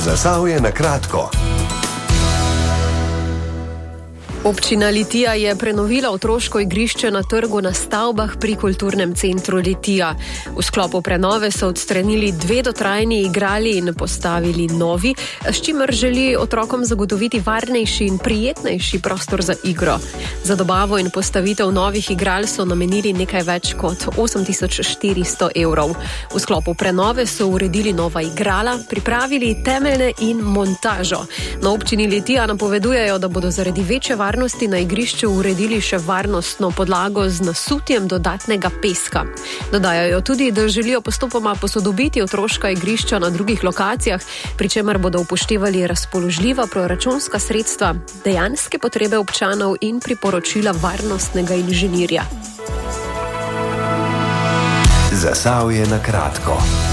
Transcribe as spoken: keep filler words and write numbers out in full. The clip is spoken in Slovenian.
Zasavje na kratko. Občina Litija je prenovila otroško igrišče na trgu na stavbah pri kulturnem centru Litija. V sklopu prenove so odstranili dve dotrajni igrali in postavili novi, s čimer želi otrokom zagotoviti varnejši in prijetnejši prostor za igro. Za dobavo in postavitev novih igral so namenili nekaj več kot osem tisoč štiristo evrov. V sklopu prenove so uredili nova igrala, pripravili temelje in montažo. Na občini Litija napovedujejo, da bodo zaradi večje varnosti na igrišču uredili še varnostno podlago z nasutjem dodatnega peska. Dodajajo tudi, da želijo postopoma posodobiti otroška igrišča na drugih lokacijah, pri čemer bodo upoštevali razpoložljiva proračunska sredstva, dejanske potrebe občanov in priporočila varnostnega inženirja. Zasavje na kratko.